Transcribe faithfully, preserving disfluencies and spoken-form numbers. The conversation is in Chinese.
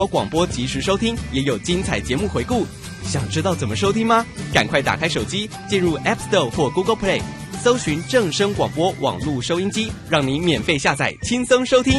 广播即时收听，也有精彩节目回顾。想知道怎么收听吗？赶快打开手机，进入 App Store 或 Google Play， 搜寻正声广播网络收音机，让你免费下载，轻松收听。